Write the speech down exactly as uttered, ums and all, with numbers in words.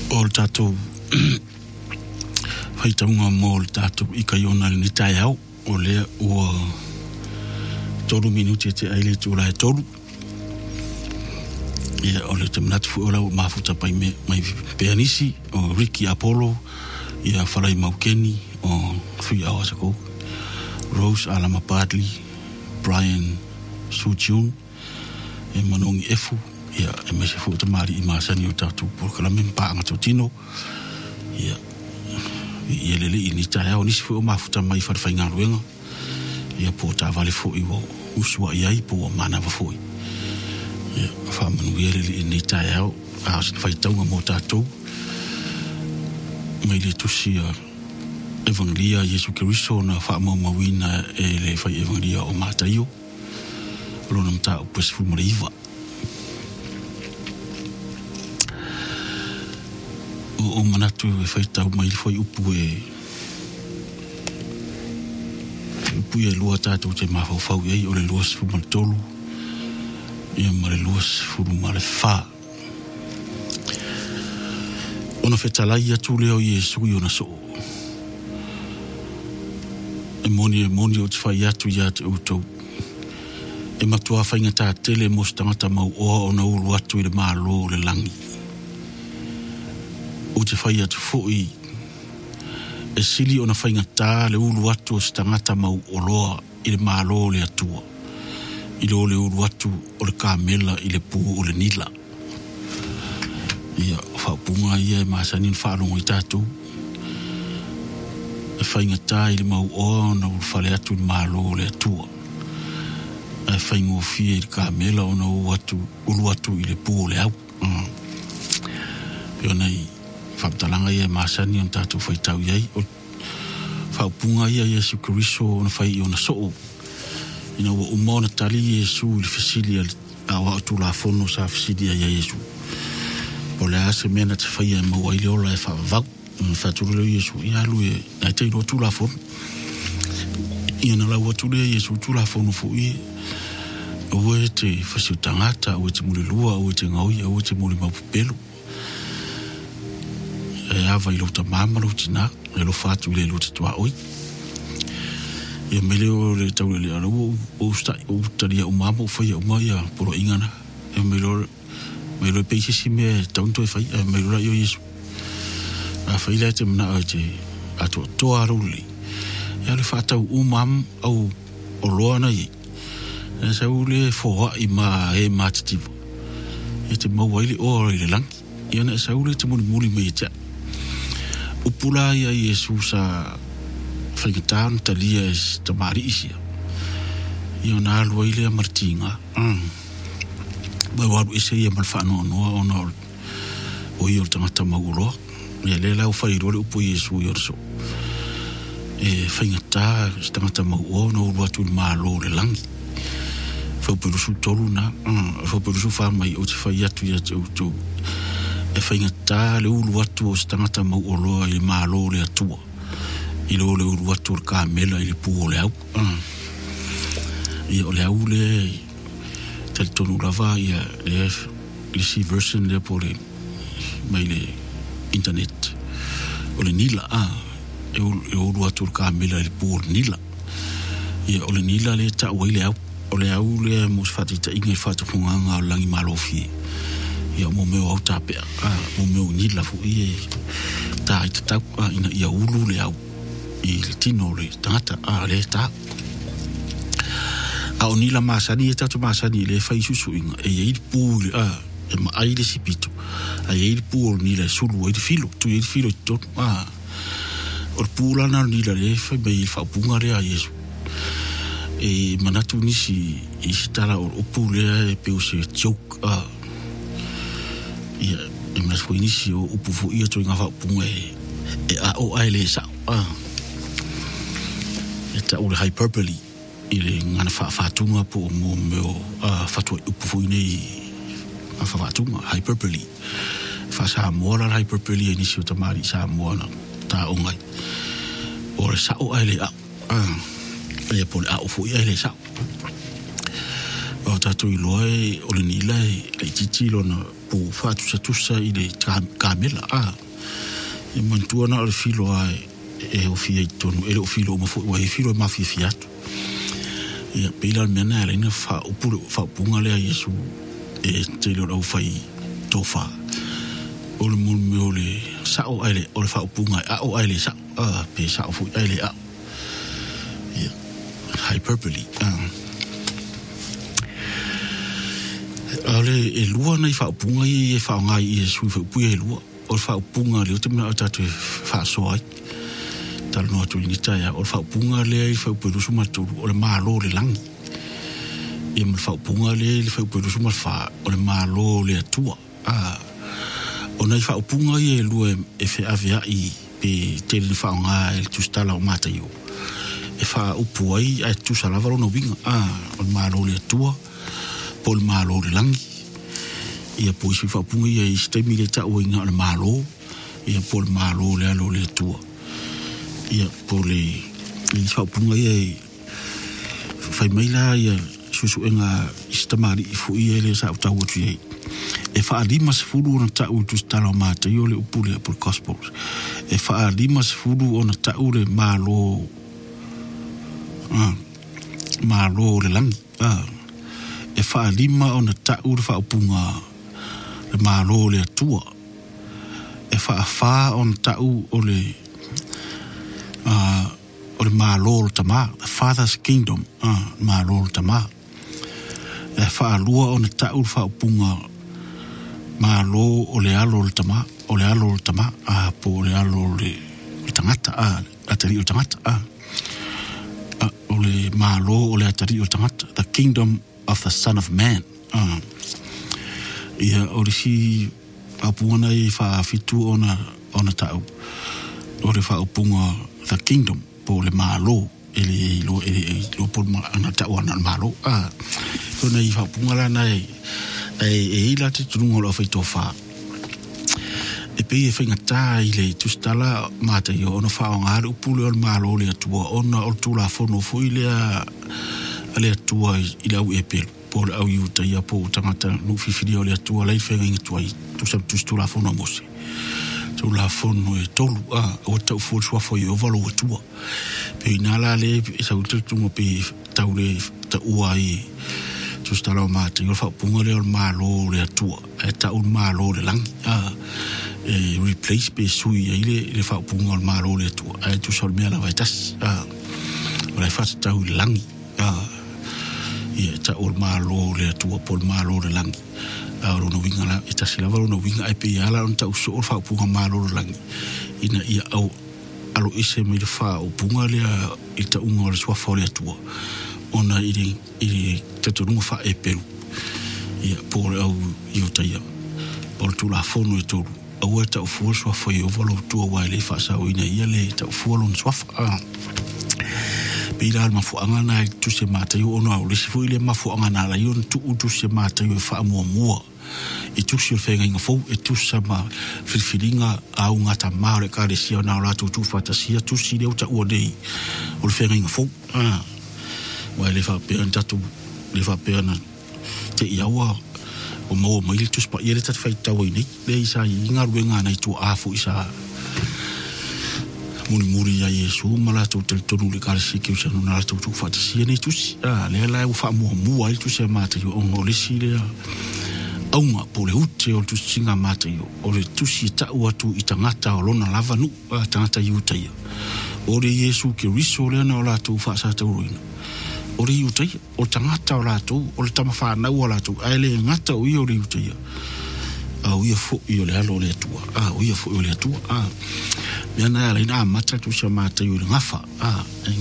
o tatou fai taunga mo o tatou i ka iona ni tai au o lea ua tolu minuti te aile tūra e tolu ia o le te manatu fu o lau mafuta pai me mai peanisi o Ricky Apollo ia Farai Maukeni o Three Hours Ago Rose Alama Padley Brian Suchun e manongi efu ia e mese fu tamari i masani o tatou por kalame mpaanga totino ia ia lele i ni tai au nisi fu o mafuta mai farfainga ruenga ia po ta vale fu i wo usua iai po mana va fu ia fa manu ia lele i ni tai au a sin fai taunga mo tatou mai le tusia evangelia Yesu Kiristo na fa mo mawina e le fai evangelia o mataio lona mta o pes fu mariva o manatu e fai tau mai foi upu e upu e lua tātou te mawhau ei o le luas fu maltolu ia ma le luas fu ma le wha ona whetalai atu leo Yesu i ona so e moni e moni o te whai atu ia te utou e matua whainga tā tele mo stangata mau oa o na ulu atu i le malo le langi o te whai atu fōi e sili o na whainga tā le ulu atu o stangata mau o loa i le malo le atua i lo le ulu atu o le kāmela i le pū o le nila ia whaupunga ia e maasanin whaalongo i tātou e whainga tā i le mau oa na ulu whale atu i le malo le atua e whaingo fia i le kāmela o na ulu atu ulu atu i le pū o le au pio nei whaptalanga ia maasani on tātou whaitau iai o whaupunga ia Yesu Kiristo o na whai i o na soo ina ua umau na tali Yesu i le fasili a wa atu la fono sa fasili a Yesu o le ase mea na te whai e maua i le ola e whavau whaturu leo Yesu i alu e na te ilo atu la fono i ana lau atu leo Yesu atu la fono fo i o e te whasiu tangata o e te muli lua o e te ngaui o e te muli mapupelu e ava i lo ta mama lo tina e lo fatu le lo te tua oi e mele o le tau le ala o o sta o taria o mama o fai o mai a poro ingana e mele mele peise si me tanto e fai e mele yo Yesu a fai le te mna a te a to to aruli e le fatu o mam au o loana i e sa ule fo i ma e matitivo e te mau ile o ile lang e na sa ule te muli muli me te upula ia Yesu sa whaingatāna talia e tamari isia. Ia na alua ile a martinga. Mai waru ise ia malwhanoa noa o na o i o tangata mauroa. Ia le lau whairore upo Yesu i orso. E whaingatā tangata mauroa na uru atu maa lo le langi. Whauperusu tolu na. Whauperusu whamai o te whai atu ia te utu. E whaingatā le ulu atu o stangata mau o loa i le malo le atua. I lo le ulu atu o le kāmela i le pū o le au. Ia o le au le tali tonu lava ia le le si version le po le mai le internet. O le nila a e ulu atu o le kāmela i le pū o le nila. Ia o le nila le ta ua i le au. O le au le mos fatita inga i fatafunganga o langi malo fie. Ia mo meu au tapea a mo meu ni la fu i ta i ta ina ia ulu le au i le tino le tata a le ta a oni la masani e tatu masani le fai susu inga e i pu a e ma ai le sipito a i pu ni le sulu e filo tu i filo to a o pu la na ni la le fai be fa punga le a Yesu e manatu ni si i stala o pu le pe o se joke a ia e mas foi inisi o upu fu ia tō inga whapunga e e a o ai le sa a e ta o le hyperbole i le ngana whaatunga po mo meo a whatua upu fu inei a whaatunga hyperbole wha sa moa la hyperbole e inisi o tamari sa moa na ta o ngai o le sa o ai le a a e po le a o fu ia le sa o tatu i loa e o le nila e le titi lo na pu fa tu sa tu sa ile kamela a e mantua na le filo ai e o fia tonu e o filo mo fo e filo ma fi fiat ia pila mena le na fa o pu fa punga le Yesu e te lo au fai tofa o le mo me le sa o ai le o le fa punga a o ai le sa a pe sa o fu ai le a ia hyperbole ah ale e lua nei fa punga i e fa ngai e su fa pu e lua o fa punga le o te mena ta te fa so ai tal no tu ni taia o fa punga le fa pu lu suma tu o le malo le langi e mo fa punga le fa pu lu suma fa o le malo le tua ah o nei fa punga i e lua e fe avia i pe te le fa ngai tu stala o mata io e fa upu ai e tu sala valo no vinga ah o le malo le tua pol malo le langi ia po si fa punga ia i ste mi le ta o inga le malo ia pol malo le alo le tua ia po le i fa punga ia fai mai la ia susu enga istamari i fu ia le sa tau tu ia e fa lima se fulu ona ta u tu stala mata io le upule por gospels e fa lima se fulu ona ta u le malo ah malo le langi ah e fa lima ona ta u fa punga le malo le tua e fa fa on ta u o le ah o le malo le tama the father's kingdom ah malo le tama e fa lua ona ta u fa punga malo o le alo le tama o le alo le tama ah po le alo le tangata ah atari o tangata ah o le malo o le atari o tangata the kingdom of the Son of Man. Uh, ia orisi apuana i fa fitu ona ona tau. Ore fa upunga the kingdom po le malo ele lo ele lo po ana tau ana malo. Ah. Ona i fa upunga la nai e e ila te tungo lo fa tofa. E pe e finga tai le tu stala mata yo ona fa nga upule o malo le tua ona o tu la fono foile a ale tua i le au e pelu po le au iuta ia po tangata nu fifiri o le atua lai whenga inga tuai tu sam tu stu la fono mose tu la fono e tolu a o tau fuol sua foi o valo o tua pe inala le e sa uta tungo pe tau le ta ua i tu stala o mata i o fa punga le o malo le atua e ta un malo le langi a e replace pe sui i le le fa punga o malo le atua e tu sol mea la vaitas a o lai fata tau le langi a ia ta o malo le tua pol malo le langi a ro no winga la e ta sila valo no winga ai pe ala on ta uso o fa punga malo le langi ina ia au alo ise me le fa o punga le i ta unga le sua fo le tua ona i i te tonu fa e peru ia por au i o ta ia por tu la fono e tolu au e ta fu sua fo i o valo tua wa le fa sa o ina ia le ta fu lo sua fa pila al mafuanga na tu se mata yo ona o le sifu ile mafuanga na la yo tu tu se mata yo fa mo mo e tu se fenga nga fo e tu sa ma filfilinga a unga ta mare ka le sia na la tu tu fata sia tu si le uta o dei o le fenga nga fo ah wa le fa pe anta tu le fa pe na te iawa o mo mo ile tu spa ile ta fa ta wini le isa inga ruenga na tu a fo isa muri muri ya Yesu mala tu tel tonu le kala siki usa no na tu tu fata si ni tu ah le la u fa mo mo ai tu se mata yo on le si le au ma po le uti o tu singa mata yo o le tu si ta u tu itangata o lona lava nu tangata yu tai o le Yesu ke riso le na o la tu fa sa tu ruina o le yu tai o tangata o la tu o le tama fa na o la tu ai le ngata o yo le yu tai a o ia fo yo le alo le tua a o ia fo yo le tua a Yana la ina mata tu se mata yo ngafa ah